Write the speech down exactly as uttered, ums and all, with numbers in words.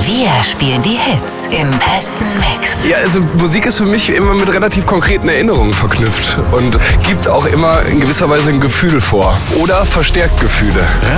Wir spielen die Hits im besten Mix. Ja, also Musik ist für mich immer mit relativ konkreten Erinnerungen verknüpft und gibt auch immer in gewisser Weise ein Gefühl vor oder verstärkt Gefühle.